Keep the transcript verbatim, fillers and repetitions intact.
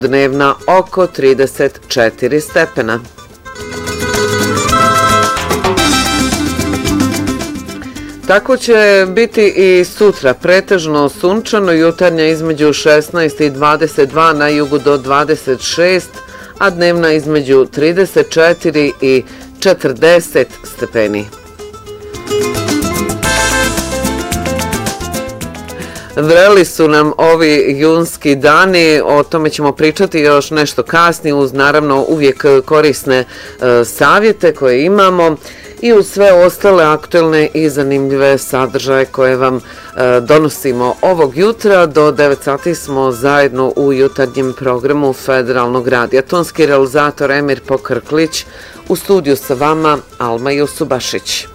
dnevna oko trideset četiri stepena. Tako će biti i sutra, pretežno sunčano, jutarnja između šesnaest i dvadeset dva, na jugu do dvadeset šest, a dnevna između trideset četiri i četrdeset stepeni. Vreli su nam ovi junski dani, o tome ćemo pričati još nešto kasnije, uz naravno uvijek korisne e, savjete koje imamo i uz sve ostale aktuelne i zanimljive sadržaje koje vam e, donosimo ovog jutra. Do devet sati smo zajedno u jutarnjem programu Federalnog radija. Tonski realizator Emir Pokrklić, u studiju sa vama Alma Jusubašić.